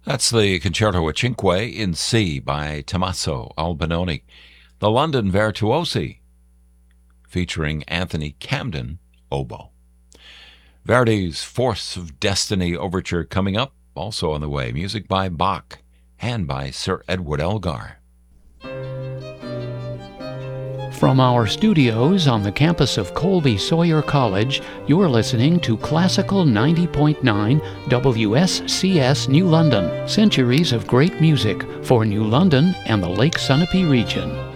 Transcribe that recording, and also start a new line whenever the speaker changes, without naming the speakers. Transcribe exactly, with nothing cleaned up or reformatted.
That's the Concerto a Cinque in C by Tommaso Albinoni. The London Virtuosi, featuring Anthony Camden, oboe. Verdi's Force of Destiny Overture coming up, also on the way. Music by Bach and by Sir Edward Elgar.
From our studios on the campus of Colby Sawyer College, you're listening to Classical ninety point nine W S C S New London, centuries of great music for New London and the Lake Sunapee region.